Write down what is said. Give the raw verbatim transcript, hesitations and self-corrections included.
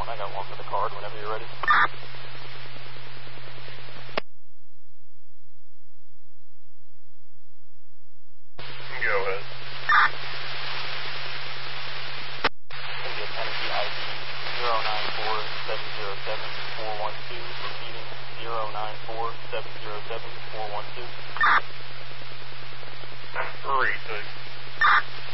I got one for the card whenever you're ready. Go ahead. It's going to be a Tennessee I D zero nine four seven zero seven four one two, repeating zero nine four seven zero seven four one two. Three, six.